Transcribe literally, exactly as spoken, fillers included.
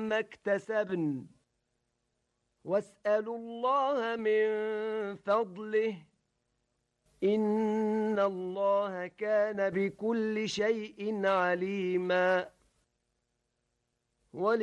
ما اكتسبن واسألوا الله من فضله إن الله كان بكل شيء عليما.